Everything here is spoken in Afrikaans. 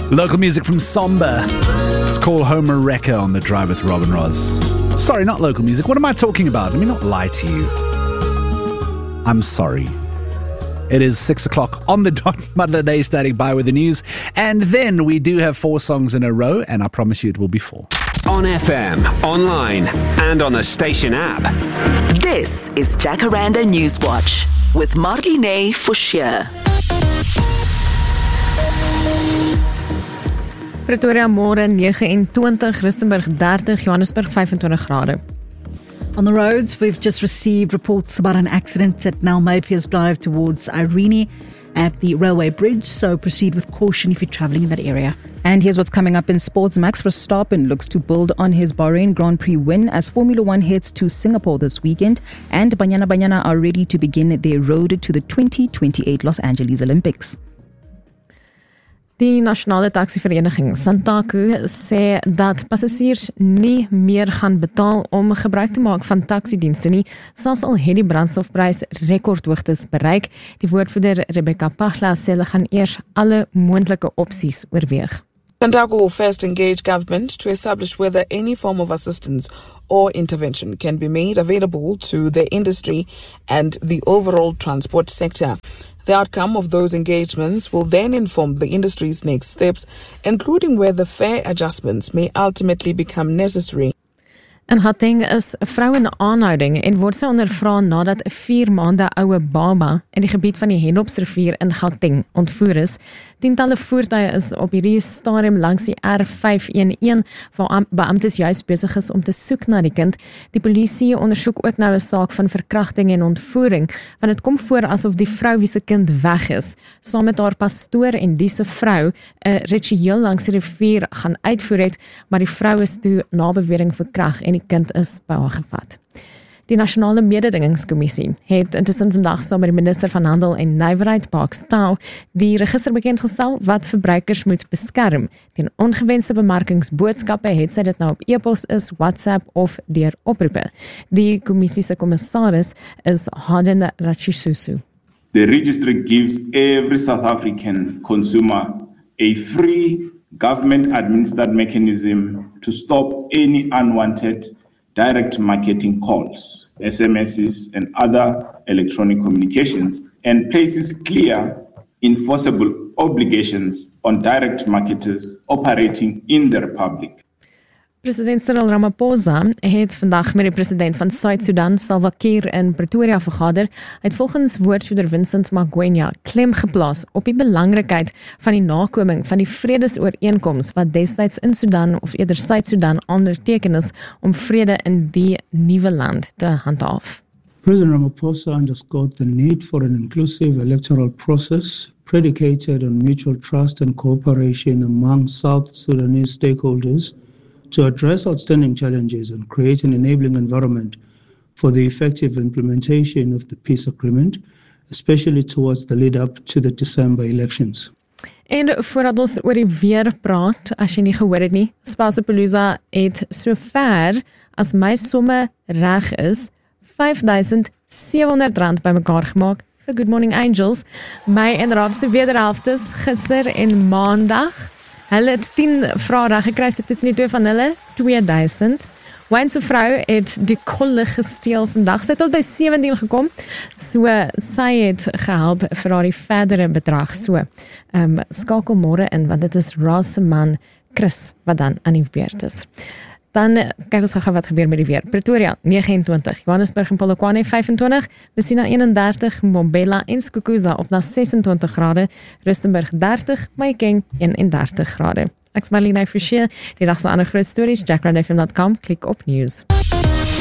Local music from Somber. It's called Homer Wrecker on The Drive with Robin Ross. Sorry, not local music. What am I talking about? Let me not lie to you. I'm sorry. It is 6 o'clock on the dot. Muddler Day standing by with the news. And then we do have 4 songs in a row, and I promise you it will be 4. On FM, online, and on the station app. This is Jacaranda Newswatch with Marlene Forshire. Pretoria môre 29, Rustenburg 30, Johannesburg 25 grade. On the roads, we've just received reports about an accident at Nalmapias Drive towards Irene at the railway bridge, so proceed with caution if you're travelling in that area. And here's what's coming up in sports. Max Verstappen looks to build on his Bahrain Grand Prix win as Formula One heads to Singapore this weekend, and Banyana are ready to begin their road to the 2028 Los Angeles Olympics. Die nasionale taksivereniging Santaku sê dat passasiers nie meer gaan betaal om gebruik te maak van taksidienste nie, selfs al het die brandstofprys rekordhoogtes bereik. Die woordvoerder Rebecca Pachla sê hulle gaan eers alle moontlike opsies oorweeg. Santaku will first engage government to establish whether any form of assistance or intervention can be made available to the industry and the overall transport sector. The outcome of those engagements will then inform the industry's next steps, including whether fare adjustments may ultimately become necessary. In Gauteng is 'n vrou in aanhouding en word sy ondervra nadat 'n 4 maande oue baba in die gebied van die Henopsrivier in Gauteng ontvoer is. Tientalle voertuie is op hierdie stadium langs die R511 waar beamptes juis besig is om te soek na die kind. Die polisie ondersoek ook nou 'n saak van verkrachting en ontvoering, want dit kom voor asof die vrou wie se kind weg is, saam met haar pastoor en die se vrou 'n ritueel langs die rivier gaan uitvoer het, maar die vrou is toe na bewering verkragt en die kind is by haar gevat. Die Nasionale Mededingingskommissie het intussen vandag saam met die minister van Handel en Nywerheid, Park Staal, die register bekendgestel wat verbruikers moet beskerm. Teen ongewenste bemarkingsboodskappe het sy dit nou op e-pos is, WhatsApp of deur oproepe. Die kommissie se kommissaris is Haden Rachisusu. The registry gives every South African consumer a free government-administered mechanism to stop any unwanted direct marketing calls, SMSs, and other electronic communications, and places clear, enforceable obligations on direct marketers operating in the Republic. President Cyril Ramaphosa het vandag met die president van Suid-Sudan, Salva Kiir, in Pretoria vergader. Hy het volgens woordvoerder Vincent Magwenya klem geplaas op die belangrikheid van die nakoming van die vredesooreenkoms wat destyds in Sudan of eerder Suid-Sudan onderteken is om vrede in die nuwe land te handhaaf. President Ramaphosa underscored the need for an inclusive electoral process predicated on mutual trust and cooperation among South Sudanese stakeholders to address outstanding challenges and create an enabling environment for the effective implementation of the peace agreement, especially towards the lead-up to the December elections. En voordat ons oor die weer praat, as jy nie gehoor het nie, Spasapalooza het so ver as my somme reg is, R5,700 bymekaar gemaak vir Good Morning Angels. My en Raab se wederhelftes gister en maandag. Hulle het 10 vrae reg gekry, so tussen die twee van hulle, 2000. Wayne se vrou het die kolle gesteel vandag. Sy het tot by 17 gekom. So sy het gehelp vir haar die verdere bedrag. So skakel môre in, want dit is Ross se man Chris wat dan aan die beurt is. Dan kyk ons gou wat gebeur met die weer. Pretoria 29, Johannesburg en Polokwane 25, Messina 31, Mbombela en Skukuza op na 26 grade, Rustenburg 30, Mahikeng 31 grade. Ek is Marlene Forshire, die dag se ander groot stories, jacarandafm.com, klik op news.